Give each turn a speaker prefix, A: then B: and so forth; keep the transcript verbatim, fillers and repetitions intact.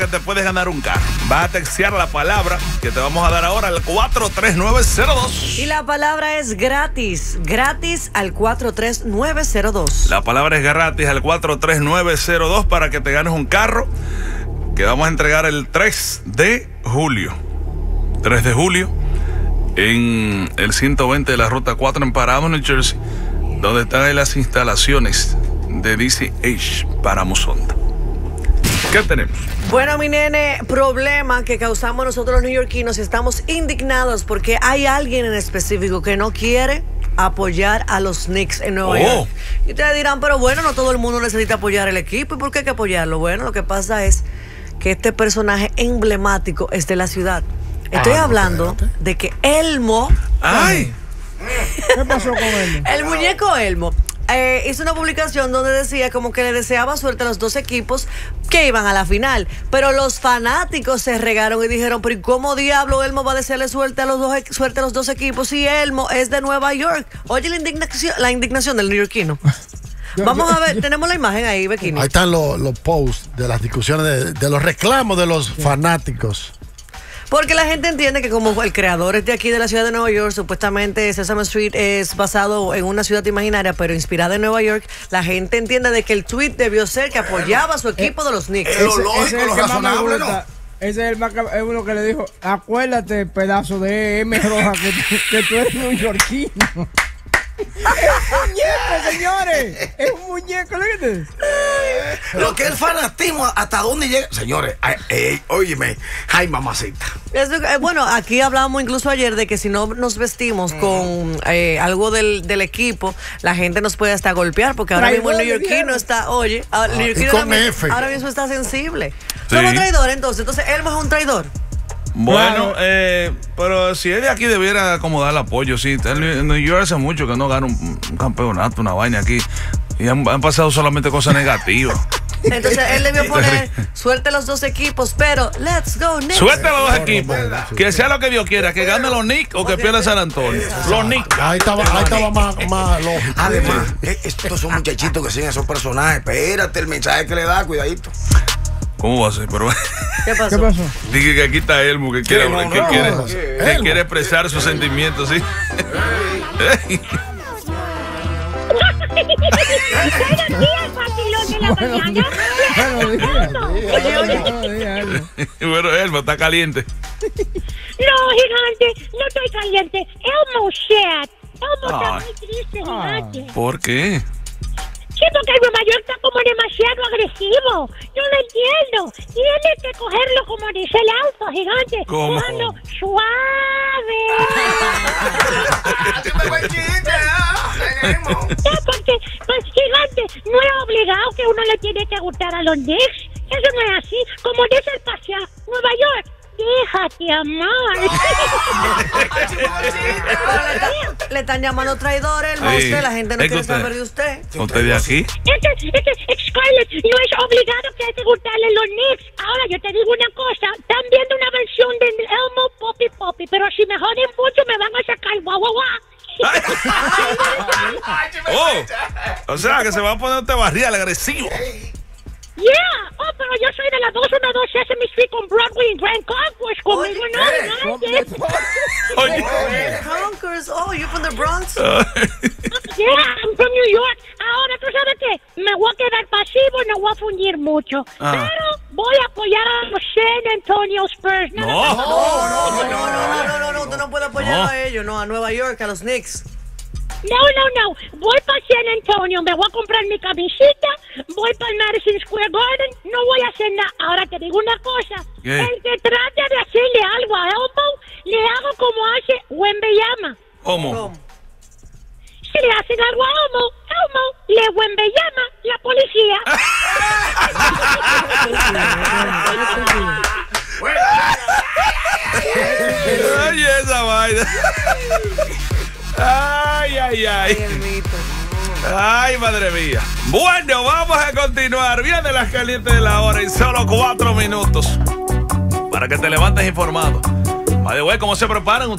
A: que te puedes ganar un carro. Vas a textear la palabra que te vamos a dar ahora al cuatro tres nueve cero dos.
B: Y la palabra es gratis. Gratis al cuatro tres nueve cero dos.
A: La palabra es gratis al cuatro tres nueve cero dos para que te ganes un carro que vamos a entregar el tres de julio. tres de julio en el ciento veinte de la ruta cuatro en Paramo, New Jersey, donde están ahí las instalaciones de D C H para Musonda. ¿Qué tenemos?
B: Bueno, mi nene, problema que causamos nosotros los neoyorquinos y estamos indignados porque hay alguien en específico que no quiere apoyar a los Knicks en Nueva
A: Oh.
B: York. Y ustedes dirán, pero bueno, no todo el mundo necesita apoyar el equipo. ¿Y por qué hay que apoyarlo? Bueno, lo que pasa es que este personaje emblemático es de la ciudad. Estoy
C: Ah,
B: hablando
C: no, espérate.
B: de que Elmo,
A: ¡Ay!
C: ¿Qué pasó con él?
B: el muñeco Elmo, eh, hizo una publicación donde decía como que le deseaba suerte a los dos equipos que iban a la final. Pero los fanáticos se regaron y dijeron, pero ¿y cómo diablo Elmo va a desearle suerte a los dos, suerte a los dos equipos si Elmo es de Nueva York? Oye la indignación, la indignación del neoyorquino.
C: Yo-
B: Vamos
C: yo-
B: a ver, tenemos la imagen ahí, Bequini.
C: Ahí están los, los posts de las discusiones, de, de los reclamos de los fanáticos.
B: Porque la gente entiende que como el creador es de aquí de la ciudad de Nueva York, supuestamente Sesame Street es basado en una ciudad imaginaria, pero inspirada en Nueva York, la gente entiende de que el tweet debió ser que apoyaba a su equipo de los Knicks.
D: Eh, lo lógico,
E: ese es el
D: lo
E: que más me
D: razonable,
E: gusta.
D: ¿no?
E: Ese es el más que- es uno que le dijo, acuérdate, pedazo de M roja, que, que tú eres neoyorquino. Es un muñeco, señores. Es un muñeco, fíjate.
D: Lo que es el fanatismo, hasta dónde llega. Señores, ay, ay, óyeme, ay, mamacita.
B: Eso, eh, bueno, aquí hablábamos incluso ayer de que si no nos vestimos con eh, algo del, del equipo, la gente nos puede hasta golpear, porque ahora mismo el
E: Traidores,
B: neoyorquino
E: diablo.
B: está, oye, ahora, el
C: Ah,
B: neoyorquino
C: y con
B: ahora, mismo-
C: F.
B: ahora mismo está sensible.
A: Sí.
B: Somos traidores entonces, entonces Elmo es un traidor.
A: Bueno,
E: Claro.
A: eh, pero si es de aquí debiera acomodar el apoyo. Sí, en New York hace mucho que no gana un, un campeonato, una vaina aquí. Y han, han pasado solamente cosas negativas.
B: Entonces él debió poner suerte a los dos equipos, pero let's go Knicks.
A: Suerte a los dos
C: No, no,
A: equipos.
C: no, no,
A: Que sea lo que Dios quiera, que gane los Knicks o que pierda San Antonio. Los Knicks.
C: Ahí estaba, ahí estaba más, más lógico.
D: Además, eh, estos son muchachitos que siguen esos personajes. Espérate, el mensaje que le da, cuidadito.
A: ¿Cómo va a ser? Pero
B: ¿Qué pasó?
E: ¿Qué pasó?
A: dije que aquí está Elmo, que quiere,
D: no,
A: que
D: no,
A: quiere,
C: no,
A: que
C: Elmo.
A: quiere expresar sus sentimientos, ¿sí?
F: Buenos días, vacilón de la mañana.
E: Buenos días.
B: Oye, oye.
E: Buenos días, Elmo.
A: Bueno, Elmo está caliente.
F: No, gigante, no estoy caliente. Elmo sad. Elmo está
A: Ay.
F: muy triste,
E: Ah.
F: gigante.
A: ¿Por qué?
F: Siento que Nueva York está como demasiado agresivo. Yo lo entiendo. Tiene que cogerlo como dice el alfa, gigante.
A: ¿Cómo?
F: Cójanlo suave. No, porque, pues, gigante, no es obligado que uno le tiene que gustar a los Knicks. Eso no es así. Como dice el pasea, Nueva York, déjate amar.
B: Le están llamando traidor, Elmo, a
A: Sí.
B: usted, la gente no
A: Es que
B: quiere
A: usted-
B: saber de usted.
A: ¿Usted de aquí?
F: Este, este, Scarlett, no es obligado que hay que gustarle los Knicks. Ahora, yo te digo una cosa. Están viendo una versión de Elmo Poppy Poppy, pero si me joden mucho me van a sacar guau guau guau.
A: Oh, o sea que se va a poner este barrial agresivo.
F: Yeah, oh, pero yo soy de la dos uno dos Sesame Street con Broadway y Grand Concourse. Conmigo no, no,
E: Completo.
A: Oye.
B: Conkers, oh, you're from the Bronx?
F: Yeah, I'm from New York. Ahora, ¿tú sabes qué? Me voy a quedar pasivo y no voy a fundir mucho.
A: Ah.
F: Pero voy a apoyar a los San Antonio Spurs.
A: No.
B: No, no, no, no, no, no, no, no, usted no puede apoyar
A: No.
B: a ellos, no, a Nueva York, a los Knicks.
F: No, no, no. Voy para San Antonio, me voy a comprar mi camisita, voy para el Madison Square Garden, no voy a hacer nada. Ahora te digo una cosa.
A: ¿Qué?
F: El que trate de hacerle algo a Elmo, le hago como hace Wembeyama.
A: ¿Cómo?
B: ¿Cómo?
F: Si le hacen algo a Elmo, Elmo le Wembeyama la policía.
A: Oye, esa vaina. Ay, ay, ay.
B: El mito.
A: Ay, madre mía. Bueno, vamos a continuar. Viene las calientes de la hora en solo cuatro minutos. Para que te levantes informado. By the way, ¿cómo se preparan ustedes?